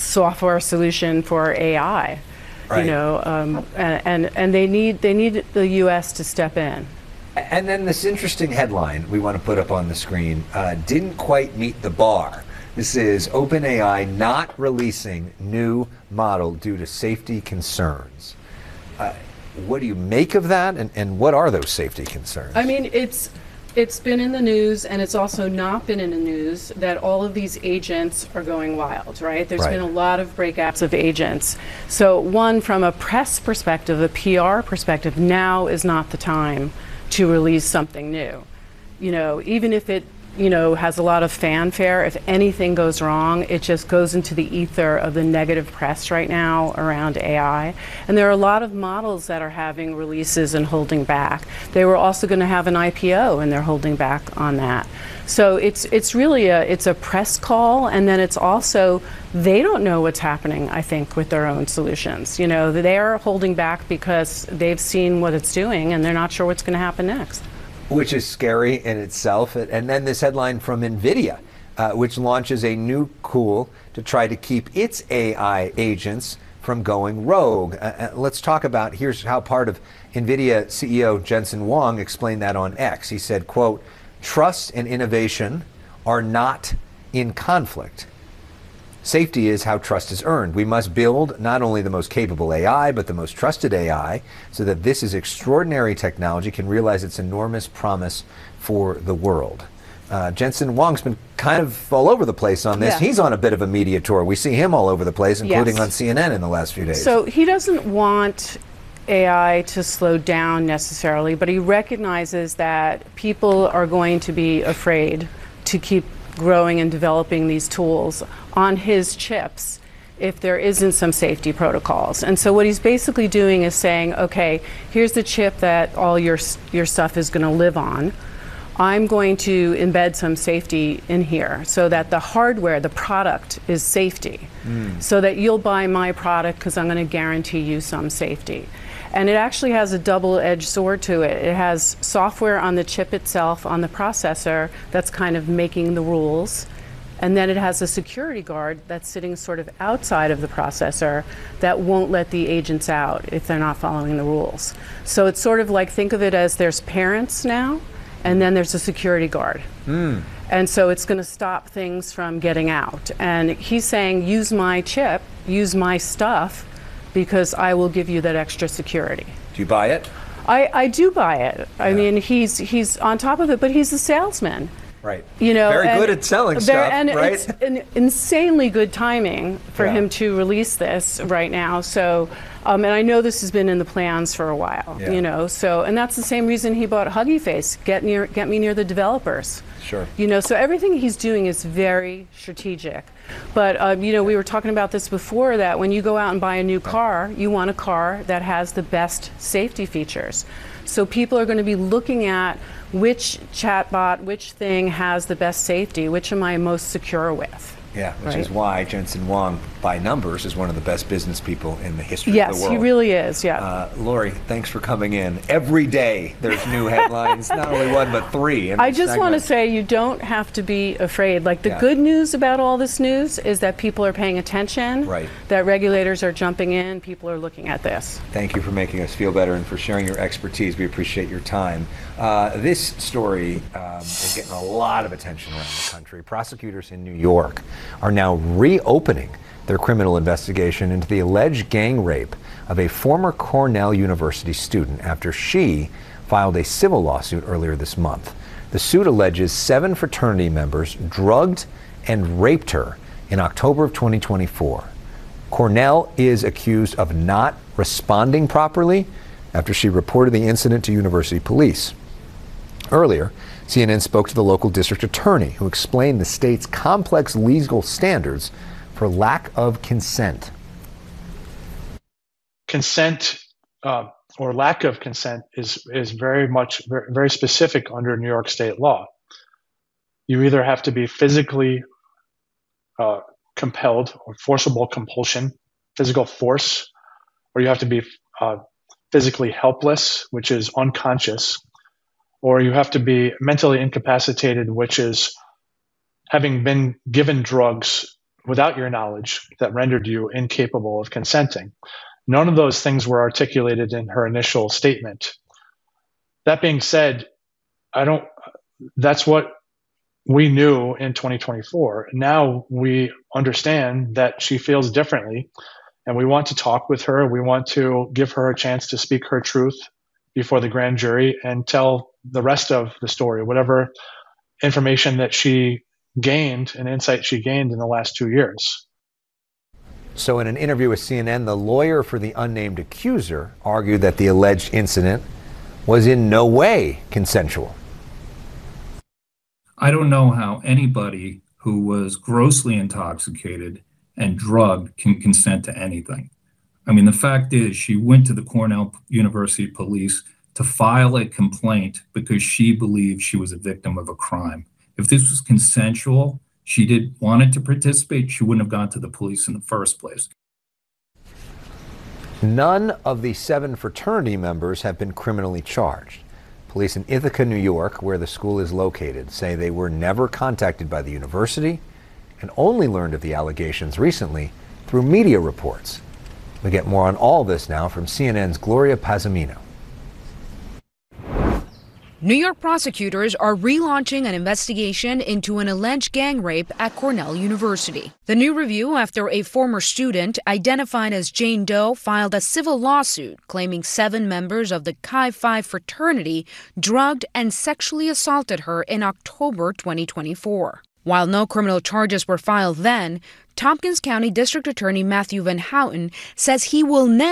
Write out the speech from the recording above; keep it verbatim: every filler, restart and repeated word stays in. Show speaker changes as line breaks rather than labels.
software solution for A I.
Right.
You know, um, and, and and they need they need the U S to step in.
And then this interesting headline we want to put up on the screen, uh, didn't quite meet the bar. This is OpenAI not releasing new model due to safety concerns. Uh, what do you make of that, and, and what are those safety concerns?
I mean, it's it's been in the news, and it's also not been in the news that all of these agents are going wild, right? There's
Right.
been a lot of breakouts of agents. So one, from a press perspective, a P R perspective, now is not the time to release something new. You know, even if it, you know, has a lot of fanfare, if anything goes wrong, it just goes into the ether of the negative press right now around A I. And there are a lot of models that are having releases and holding back. They were also going to have an I P O, and they're holding back on that. So it's it's really a it's a press call, and then it's also they don't know what's happening, I think, with their own solutions. You know, they're holding back because they've seen what it's doing, and they're not sure what's going to happen next.
Which is scary in itself. And then this headline from NVIDIA, uh, which launches a new tool to try to keep its A I agents from going rogue. Uh, uh, let's talk about, here's how part of NVIDIA C E O Jensen Huang explained that on X. He said, quote, "Trust and innovation are not in conflict. Safety is how trust is earned. We must build not only the most capable A I, but the most trusted A I, so that this is extraordinary technology can realize its enormous promise for the world." Uh, Jensen Huang's been kind of all over the place on this.
Yeah.
He's on a bit of a media tour. We see him all over the place, including
Yes.
on C N N in the last few days.
So he doesn't want A I to slow down necessarily, but he recognizes that people are going to be afraid to keep growing and developing these tools on his chips if there isn't some safety protocols. And so what he's basically doing is saying, okay, here's the chip that all your your stuff is going to live on. I'm going to embed some safety in here so that the hardware, the product, is safety. Mm. So that you'll buy my product because I'm going to guarantee you some safety. And it actually has a double-edged sword to it. It has software on the chip itself, on the processor, that's kind of making the rules. And then it has a security guard that's sitting sort of outside of the processor that won't let the agents out if they're not following the rules. So it's sort of like, think of it as there's parents now, and then there's a security guard. Mm. And so it's going to stop things from getting out. And he's saying, use my chip, use my stuff, because I will give you that extra security.
Do you buy it?
I, I do buy it. I
Yeah.
mean, he's he's on top of it, but he's a salesman.
Right.
You know,
very
and
good at selling
there-
stuff,
and
right?
it's an insanely good timing for
Yeah.
him to release this right now. So, um, and I know this has been in the plans for a while.
Yeah.
You know, so and that's the same reason he bought Huggy Face. Get near, get me near the developers.
Sure.
You know, so everything he's doing is very strategic. But, um, you know, we were talking about this before, that when you go out and buy a new car, you want a car that has the best safety features. So people are going to be looking at which chatbot, which thing has the best safety, which am I most secure with.
Yeah, which
Right.
is why Jensen Huang, by numbers, is one of the best business people in the history of the
Yes,
world.
he really is, yeah.
Uh, Lori, thanks for coming in. Every day there's new headlines, not only one, but three. in
I
this
just want to
segment.
say you don't have to be afraid. Like, the
Yeah.
good news about all this news is that people are paying attention,
Right.
that regulators are jumping in, people are looking at this.
Thank you for making us feel better and for sharing your expertise. We appreciate your time. Uh, this story um, is getting a lot of attention around the country. Prosecutors in New York are now reopening their criminal investigation into the alleged gang rape of a former Cornell University student after she filed a civil lawsuit earlier this month. The suit alleges seven fraternity members drugged and raped her in October of twenty twenty-four. Cornell is accused of not responding properly after she reported the incident to university police. Earlier, C N N spoke to the local district attorney, who explained the state's complex legal standards for lack of consent.
Consent uh, or lack of consent is is very much very, very specific under New York state law. You either have to be physically uh, compelled or forcible compulsion, physical force, or you have to be uh, physically helpless, which is unconscious, or you have to be mentally incapacitated, which is having been given drugs without your knowledge that rendered you incapable of consenting. None of those things were articulated in her initial statement. That being said, I don't, that's what we knew in twenty twenty-four. Now we understand that she feels differently, and we want to talk with her. We want to give her a chance to speak her truth before the grand jury and tell the rest of the story, whatever information that she gained and insight she gained in the last two years.
So in an interview with C N N, the lawyer for the unnamed accuser argued that the alleged incident was in no way consensual.
I don't know how anybody who was grossly intoxicated and drugged can consent to anything. I mean, the fact is she went to the Cornell University police to file a complaint because she believed she was a victim of a crime. If this was consensual, she did wanted to participate, she wouldn't have gone to the police in the first place.
None of the seven fraternity members have been criminally charged. Police in Ithaca, New York, where the school is located, say they were never contacted by the university and only learned of the allegations recently through media reports. We get more on all this now from C N N's Gloria Pazomino.
New York prosecutors are relaunching an investigation into an alleged gang rape at Cornell University. The new review after a former student identified as Jane Doe filed a civil lawsuit claiming seven members of the Chi Phi fraternity drugged and sexually assaulted her in October twenty twenty-four. While no criminal charges were filed then, Tompkins County District Attorney Matthew Van Houten says he will now